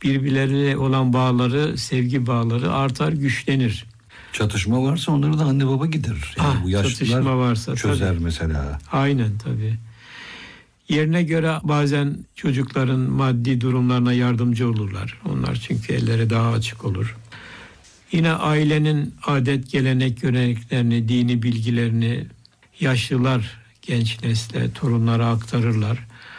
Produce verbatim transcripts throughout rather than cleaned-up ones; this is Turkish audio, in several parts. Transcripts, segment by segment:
birbirleriyle olan bağları, sevgi bağları artar, güçlenir. Çatışma varsa onları da anne baba giderir. Yani ah, bu yaşlılar varsa, çözer tabii. mesela. Aynen tabii. Yerine göre bazen çocukların maddi durumlarına yardımcı olurlar. Onlar çünkü elleri daha açık olur. Yine ailenin adet, gelenek, göreneklerini, dini bilgilerini yaşlılar genç nesle, torunlara aktarırlar.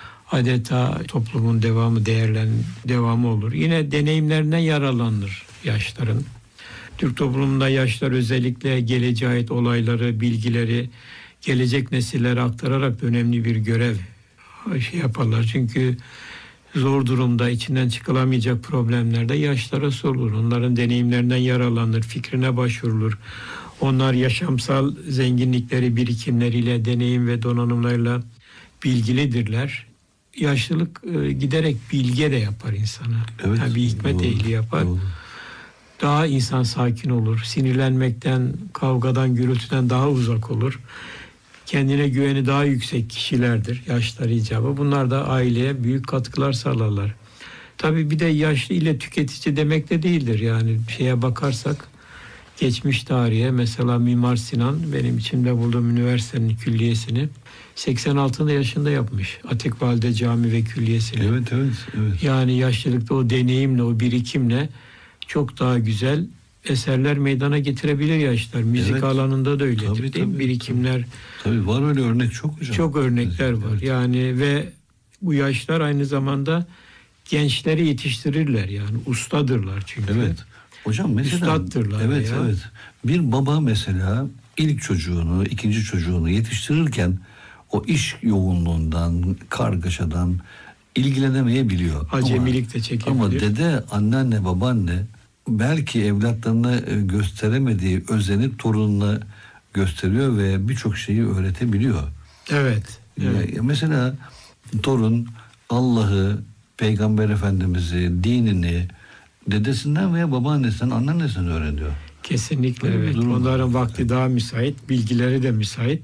Adeta toplumun devamı, değerlen devamı olur. Yine deneyimlerinden yararlanır yaşların. Türk toplumunda yaşlar özellikle geleceğe ait olayları, bilgileri gelecek nesillere aktararak da önemli bir görev şey yaparlar. Çünkü zor durumda, içinden çıkılamayacak problemlerde yaşlara sorulur. Onların deneyimlerinden yararlanır, fikrine başvurulur. Onlar yaşamsal zenginlikleri, birikimleriyle, deneyim ve donanımlarıyla bilgilidirler. Yaşlılık e, giderek bilge de yapar insanı. Evet, yani bir hikmet doğru, ehli yapar. Doğru. Daha insan sakin olur. Sinirlenmekten, kavgadan, gürültüden daha uzak olur. Kendine güveni daha yüksek kişilerdir yaşları icabı. Bunlar da aileye büyük katkılar sağlarlar. Tabii bir de yaşlı ile tüketici demek de değildir. Yani şeye bakarsak geçmiş tarihe mesela Mimar Sinan benim içimde bulduğum üniversitenin külliyesini seksen altı yaşında yapmış. Atikvalide Cami ve Külliyesini. Evet, evet, evet. Yani yaşlılıkta o deneyimle, o birikimle çok daha güzel eserler meydana getirebilir yaşlar. Müzik Evet. alanında da öyledir, Tabii, değil tabii, mi? Birikimler. Tabii. tabii var öyle örnek çok hocam. Çok örnekler evet, var. Evet. Yani ve bu yaşlar aynı zamanda gençleri yetiştirirler yani. Ustadırlar çünkü. Evet. Hocam mesela Üstaddırlar evet ya. evet. Bir baba mesela ilk çocuğunu, ikinci çocuğunu yetiştirirken o iş yoğunluğundan, kargaşadan ilgilenemeyebiliyor. Acemilik ama, de çekebilir. Ama dede, anneanne, babaanne belki evlatlarına gösteremediği özeni torununa gösteriyor ve birçok şeyi öğretebiliyor. Evet. evet. Ya, mesela torun Allah'ı, Peygamber Efendimiz'i, dinini dedesinden veya babaannesinden, anneannesinden öğreniyor. Kesinlikle Böyle evet. Onların vakti daha müsait, bilgileri de müsait.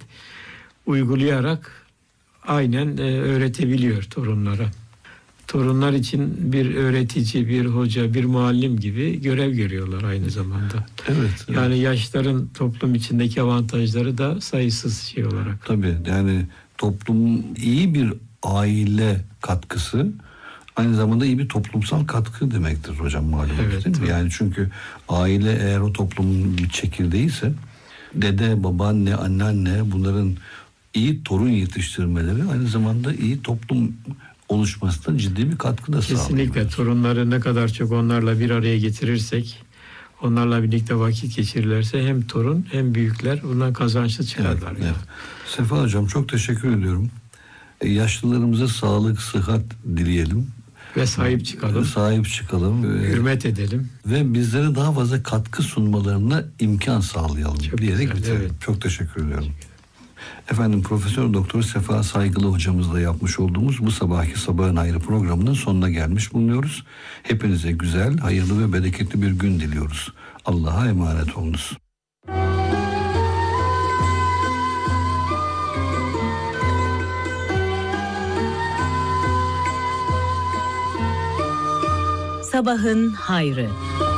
Uygulayarak aynen e, öğretebiliyor torunlara. Torunlar için bir öğretici, bir hoca, bir muallim gibi görev görüyorlar aynı zamanda. Evet. Yani evet. yaşların toplum içindeki avantajları da sayısız şey olarak. Tabii yani toplum iyi bir aile katkısı aynı zamanda iyi bir toplumsal katkı demektir hocam malum. Evet, değil mi? Yani çünkü aile eğer o toplumun bir çekirdeği ise dede, babaanne, anneanne bunların iyi torun yetiştirmeleri aynı zamanda iyi toplum oluşmasına ciddi bir katkı da sağlıyor. Kesinlikle torunları ne kadar çok onlarla bir araya getirirsek, onlarla birlikte vakit geçirirlerse hem torun hem büyükler bundan kazançlı çıkarlar. Evet, yani. evet. Sefa hocam çok teşekkür ediyorum. Yaşlılarımıza sağlık, sıhhat dileyelim. Ve sahip çıkalım. Sahip çıkalım. Hürmet edelim. Ve bizlere daha fazla katkı sunmalarına imkan sağlayalım Çok diyerek güzel, bitirelim. evet. Çok teşekkür ediyorum. Efendim Profesör Doktor Sefa Saygılı hocamızla yapmış olduğumuz bu sabahki Sabahın Hayrı programının sonuna gelmiş bulunuyoruz. Hepinize güzel, hayırlı ve bereketli bir gün diliyoruz. Allah'a emanet olunuz. Sabahın Hayrı.